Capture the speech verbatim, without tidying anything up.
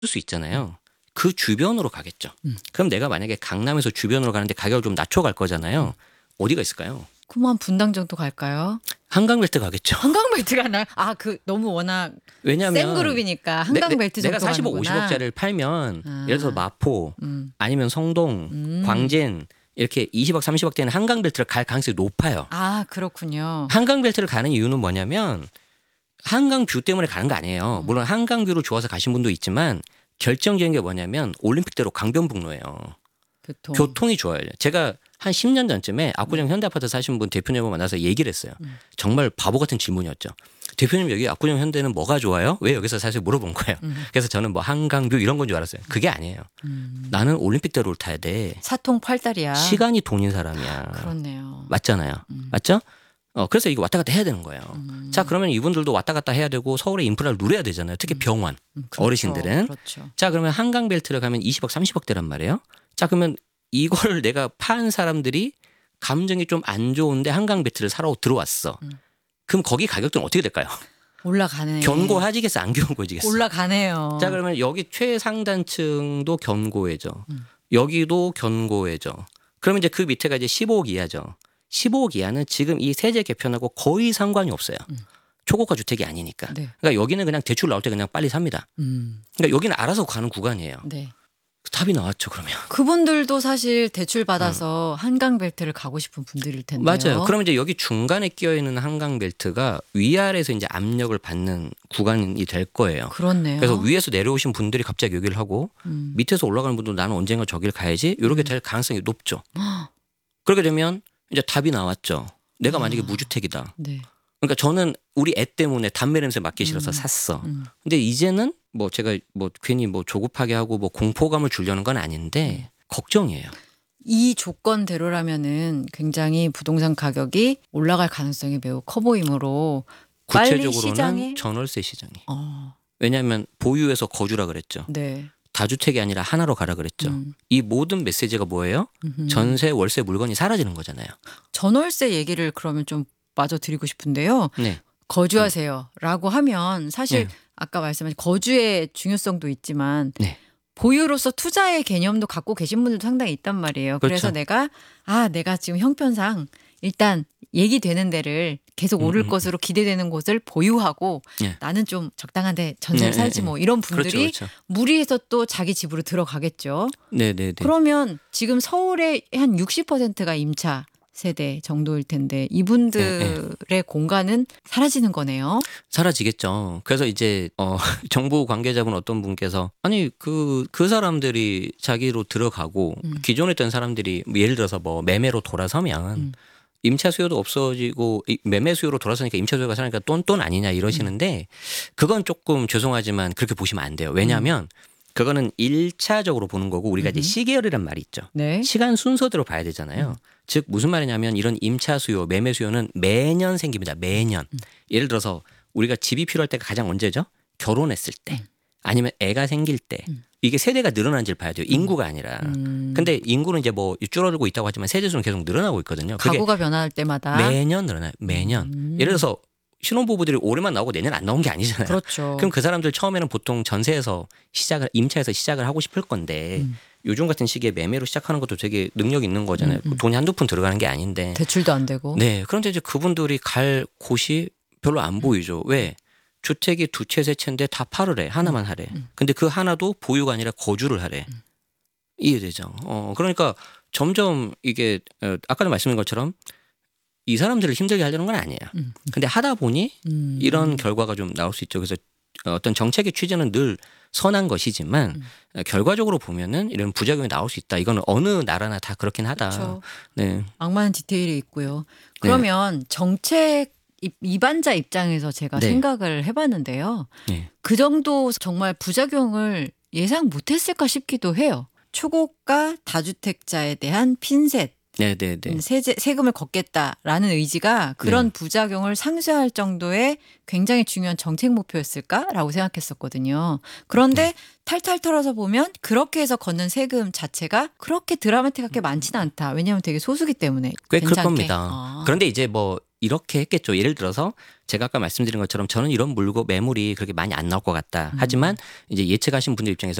수 있잖아요. 그 주변으로 가겠죠. 음. 그럼 내가 만약에 강남에서 주변으로 가는데 가격을 좀 낮춰 갈 거잖아요. 어디가 있을까요? 그럼 한 분당 정도 갈까요? 한강벨트 가겠죠. 한강벨트가 나 아 그 너무 워낙 왜냐면 센 그룹이니까 내, 한강벨트 내, 내가 정도 사십억, 가는구나. 오십억짜리를 팔면 아. 예를 들어서 마포 음. 아니면 성동, 음. 광진 이렇게 이십억, 삼십억대는 한강벨트를 갈 가능성이 높아요. 아 그렇군요. 한강벨트를 가는 이유는 뭐냐면 한강뷰 때문에 가는 거 아니에요. 물론 한강뷰로 좋아서 가신 분도 있지만 결정적인 게 뭐냐면 올림픽대로 강변북로예요. 교통. 교통이 좋아요. 제가 한 십 년 전쯤에 압구정 현대아파트 사신 분 대표님을 만나서 얘기를 했어요. 음. 정말 바보 같은 질문이었죠. 대표님 여기 압구정 현대는 뭐가 좋아요? 왜 여기서 사실 물어본 거예요. 음. 그래서 저는 뭐 한강뷰 이런 건 줄 알았어요. 그게 아니에요. 음. 나는 올림픽대로를 타야 돼. 사통 팔다리야. 시간이 돈인 사람이야. 그렇네요. 맞잖아요. 음. 맞죠? 어, 그래서 이거 왔다 갔다 해야 되는 거예요. 음. 자, 그러면 이분들도 왔다 갔다 해야 되고 서울의 인프라를 누려야 되잖아요. 특히 병원, 음, 그렇죠. 어르신들은. 그렇죠. 자, 그러면 한강벨트를 가면 이십억, 삼십억대란 말이에요. 자, 그러면 이걸 내가 판 사람들이 감정이 좀 안 좋은데 한강벨트를 사러 들어왔어. 음. 그럼 거기 가격대는 어떻게 될까요? 올라가네. 견고해지겠어, 안 견고해지겠어? 올라가네요. 자, 그러면 여기 최상단층도 견고해져. 음. 여기도 견고해져. 그러면 이제 그 밑에가 이제 십오억 이하죠. 십오억 이하는 지금 이 세제 개편하고 거의 상관이 없어요. 음. 초고가 주택이 아니니까. 네. 그러니까 여기는 그냥 대출 나올 때 그냥 빨리 삽니다. 음. 그러니까 여기는 알아서 가는 구간이에요. 네. 답이 나왔죠, 그러면. 그분들도 사실 대출 받아서 한강벨트를 가고 싶은 분들일 텐데요. 맞아요. 그러면 이제 여기 중간에 끼어 있는 한강벨트가 위아래에서 이제 압력을 받는 구간이 될 거예요. 그렇네요. 그래서 위에서 내려오신 분들이 갑자기 여기를 하고 음. 밑에서 올라가는 분도 나는 언젠가 저길 가야지 이렇게 될 가능성이 높죠. 그렇게 되면 이제 답이 나왔죠. 내가 만약에 아. 무주택이다. 네. 그러니까 저는 우리 애 때문에 담배 냄새 맡기 싫어서 음. 샀어. 음. 근데 이제는 뭐 제가 뭐 괜히 뭐 조급하게 하고 뭐 공포감을 주려는 건 아닌데 걱정이에요. 이 조건대로라면은 굉장히 부동산 가격이 올라갈 가능성이 매우 커 보이므로 빨리 구체적으로는 시장에 전월세 시장이. 어, 왜냐하면 보유해서 거주라 그랬죠. 네. 다주택이 아니라 하나로 가라 그랬죠. 음. 이 모든 메시지가 뭐예요? 음흠. 전세, 월세 물건이 사라지는 거잖아요. 전월세 얘기를 그러면 좀 마저 드리고 싶은데요. 네. 거주하세요라고 하면 사실 네. 아까 말씀하신 거주의 중요성도 있지만 네. 보유로서 투자의 개념도 갖고 계신 분들도 상당히 있단 말이에요. 그렇죠. 그래서 내가 아 내가 지금 형편상 일단 얘기되는 데를 계속 음, 오를 음. 것으로 기대되는 곳을 보유하고 네. 나는 좀 적당한데 전세를 네, 살지 네, 뭐 네. 이런 그렇죠, 분들이 그렇죠. 무리해서 또 자기 집으로 들어가겠죠. 네, 네, 네. 그러면 지금 서울의 한 육십 퍼센트가 임차 세대 정도일 텐데 이분들의 공간은 사라지는 거네요. 사라지겠죠. 그래서 이제 어, 정부 관계자분 어떤 분께서 아니 그 그 사람들이 자기로 들어가고 음. 기존에 있던 사람들이 뭐 예를 들어서 뭐 매매로 돌아서면 음. 임차 수요도 없어지고 이 매매 수요로 돌아서니까 임차 수요가 사니까 똔똔 아니냐 이러시는데 그건 조금 죄송하지만 그렇게 보시면 안 돼요. 왜냐하면 그거는 일차적으로 보는 거고 우리가 이제 음흠. 시계열이란 말이 있죠. 네. 시간 순서대로 봐야 되잖아요. 즉 무슨 말이냐면 이런 임차 수요, 매매 수요는 매년 생깁니다. 매년. 예를 들어서 우리가 집이 필요할 때가 가장 언제죠? 결혼했을 때 아니면 애가 생길 때 이게 세대가 늘어난지를 봐야 돼요. 인구가 아니라. 음. 근데 인구는 이제 뭐 줄어들고 있다고 하지만 세대수는 계속 늘어나고 있거든요. 그게 가구가 변화할 때마다 매년 늘어나요. 매년. 음. 예를 들어서 신혼부부들이 올해만 나오고 내년 안 나온 게 아니잖아요. 그렇죠. 그럼 그 사람들 처음에는 보통 전세에서 시작을 임차에서 시작을 하고 싶을 건데 음. 요즘 같은 시기에 매매로 시작하는 것도 되게 능력 있는 거잖아요. 음, 음. 돈이 한두 푼 들어가는 게 아닌데. 대출도 안 되고. 네. 그런데 이제 그분들이 갈 곳이 별로 안 보이죠. 왜? 주택이 두 채, 세 채인데 다 팔으래. 하나만 하래. 음. 근데 그 하나도 보유가 아니라 거주를 하래. 이해되죠? 어, 그러니까 점점 이게 어, 아까도 말씀드린 것처럼 이 사람들을 힘들게 하려는 건 아니에요. 음. 근데 하다 보니 음. 이런 결과가 좀 나올 수 있죠. 그래서 어떤 정책의 취지는 늘 선한 것이지만 음. 어, 결과적으로 보면은 이런 부작용이 나올 수 있다. 이거는 어느 나라나 다 그렇긴 하다. 그렇죠. 네. 악마는 디테일이 있고요. 그러면 정책 입- 입안자 입장에서 제가 네. 생각을 해봤는데요. 네. 그 정도 정말 부작용을 예상 못했을까 싶기도 해요. 초고가 다주택자에 대한 핀셋, 네, 네, 네. 세제, 세금을 걷겠다라는 의지가 그런 네. 부작용을 상쇄할 정도의 굉장히 중요한 정책 목표였을까라고 생각했었거든요. 그런데 네. 탈탈 털어서 보면 그렇게 해서 걷는 세금 자체가 그렇게 드라마틱하게 많지는 않다. 왜냐하면 되게 소수기 때문에. 꽤 클 괜찮게. 겁니다. 아. 그런데 이제 뭐 이렇게 했겠죠. 예를 들어서 제가 아까 말씀드린 것처럼 저는 이런 물고 매물이 그렇게 많이 안 나올 것 같다. 음. 하지만 이제 예측하신 분들 입장에서